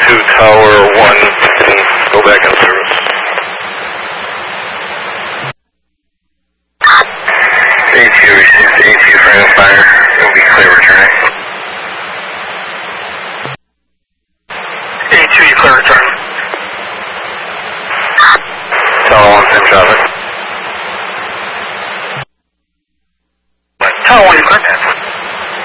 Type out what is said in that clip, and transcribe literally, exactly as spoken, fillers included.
to Tower one and go back in service. A two receives A two for fire. It will be clear returning. A two, you clear return. Tower one, same traffic.